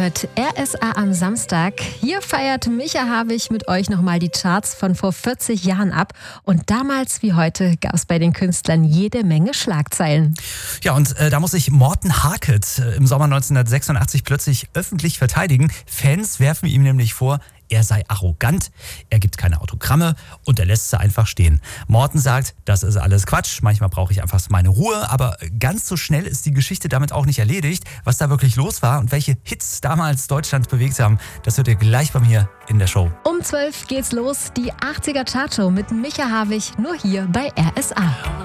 hört RSA am Samstag. Hier feiert Micha Havig mit euch nochmal die Charts von vor 40 Jahren ab. Und damals wie heute gab es bei den Künstlern jede Menge Schlagzeilen. Ja, und da muss sich Morten Harket im Sommer 1986 plötzlich öffentlich verteidigen. Fans werfen ihm nämlich vor, er sei arrogant, er gibt keine Autogramme und er lässt sie einfach stehen. Morten sagt, das ist alles Quatsch, manchmal brauche ich einfach meine Ruhe, aber ganz so schnell ist die Geschichte damit auch nicht erledigt. Was da wirklich los war und welche Hits damals Deutschland bewegt haben, das hört ihr gleich bei mir in der Show. Um 12 geht's los, die 80er Chartshow mit Micha Havig, nur hier bei RSA.